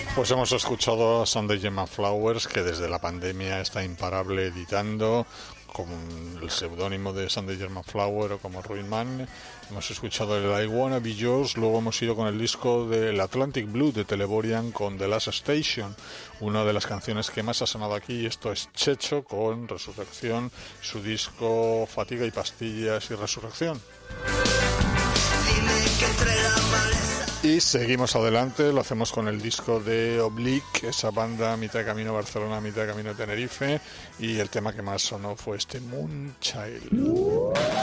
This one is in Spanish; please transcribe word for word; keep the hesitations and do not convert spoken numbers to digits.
Pues hemos escuchado a Sunday Gemma Flowers, que desde la pandemia está imparable editando con el seudónimo de Sunday Gemma Flower o como Ruin Man. Hemos escuchado el I Wanna Be Yours, luego hemos ido con el disco del Atlantic Blue de Teleborian con The Last Station, una de las canciones que más ha sonado aquí. Esto es Checho con Resurrección, su disco Fatiga y Pastillas y Resurrección. Dime que entre la maleza. Y seguimos adelante, lo hacemos con el disco de Oblique, esa banda mitad de camino Barcelona, mitad de camino Tenerife, y el tema que más sonó fue este Moonchild.